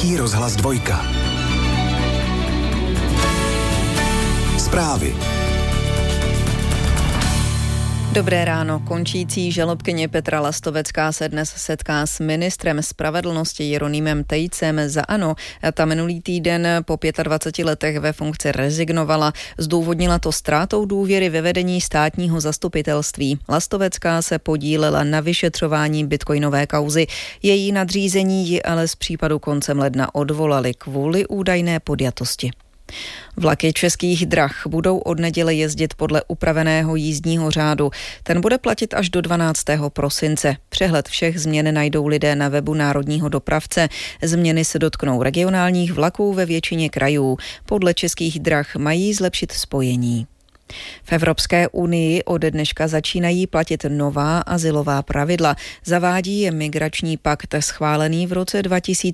Český rozhlas 2. Zprávy. Dobré ráno. Končící žalobkyně Petra Lastovecká se dnes setká s ministrem spravedlnosti Jeronýmem Tejcem za ANO. Ta minulý týden po 25 letech ve funkci rezignovala. Zdůvodnila to ztrátou důvěry ve vedení státního zastupitelství. Lastovecká se podílela na vyšetřování bitcoinové kauzy. Její nadřízení ji ale z případu koncem ledna odvolali kvůli údajné podjatosti. Vlaky Českých drah budou od neděle jezdit podle upraveného jízdního řádu. Ten bude platit až do 12. prosince. Přehled všech změn najdou lidé na webu Národního dopravce. Změny se dotknou regionálních vlaků ve většině krajů. Podle Českých drah mají zlepšit spojení. V Evropské unii ode dneška začínají platit nová azylová pravidla. Zavádí je migrační pakt schválený v roce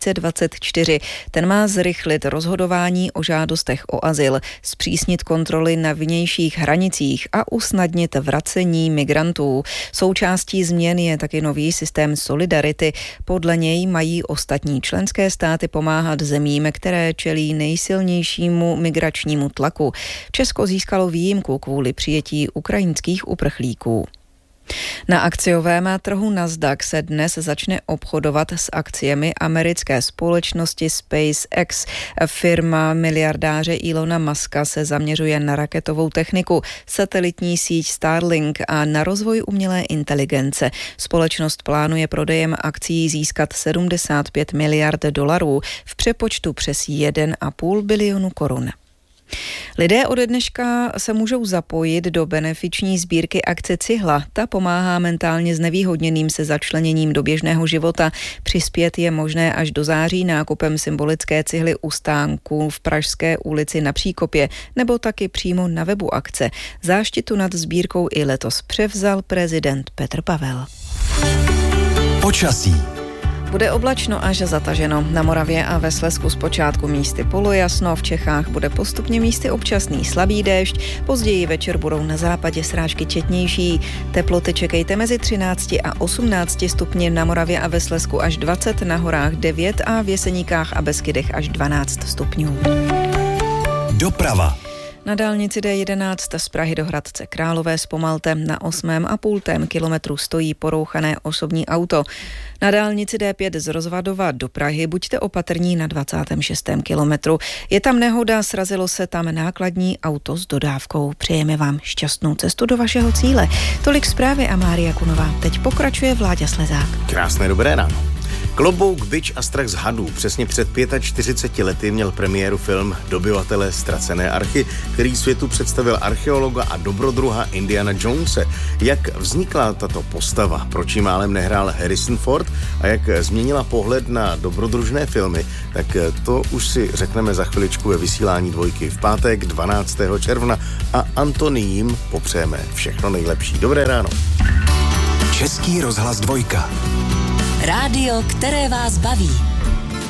2024. Ten má zrychlit rozhodování o žádostech o azyl, zpřísnit kontroly na vnějších hranicích a usnadnit vracení migrantů. Součástí změn je taky nový systém solidarity. Podle něj mají ostatní členské státy pomáhat zemím, které čelí nejsilnějšímu migračnímu tlaku. Česko získalo výjimku kvůli přijetí ukrajinských uprchlíků. Na akciovém trhu Nasdaq se dnes začne obchodovat s akciemi americké společnosti SpaceX. Firma miliardáře Elona Muska se zaměřuje na raketovou techniku, satelitní síť Starlink a na rozvoj umělé inteligence. Společnost plánuje prodejem akcií získat 75 miliard dolarů, v přepočtu přes 1,5 bilionu korun. Lidé ode dneška se můžou zapojit do benefiční sbírky akce Cihla. Ta pomáhá mentálně znevýhodněným se začleněním do běžného života. Přispět je možné až do září nákupem symbolické cihly u stánku v Pražské ulici na Příkopě nebo taky přímo na webu akce. Záštitu nad sbírkou i letos převzal prezident Petr Pavel. Počasí. Bude oblačno až zataženo. Na Moravě a ve Slezsku zpočátku místy polojasno, v Čechách bude postupně místy občasný slabý déšť, později večer budou na západě srážky četnější. Teploty čekejte mezi 13 a 18 stupni, na Moravě a ve Slezsku až 20, na horách 9 a v Jeseníkách a Beskydech až 12 stupňů. Doprava. Na dálnici D11 z Prahy do Hradce Králové zpomalte, na 8,5 kilometru stojí porouchané osobní auto. Na dálnici D5 z Rozvadova do Prahy buďte opatrní na 26. kilometru. Je tam nehoda, srazilo se tam nákladní auto s dodávkou. Přejeme vám šťastnou cestu do vašeho cíle. Tolik zprávy a Mária Kunová. Teď pokračuje Vláďa Slezák. Krásné dobré ráno. Klobouk, bič a strach z hadů. Přesně před 45 lety měl premiéru film Dobyvatele ztracené archy, který světu představil archeologa a dobrodruha Indiana Jonese. Jak vznikla tato postava, proč jí málem nehrál Harrison Ford a jak změnila pohled na dobrodružné filmy, tak to už si řekneme za chviličku ve vysílání Dvojky v pátek 12. června a Antoniím popřejeme všechno nejlepší. Dobré ráno. Český rozhlas 2. Rádio, které vás baví.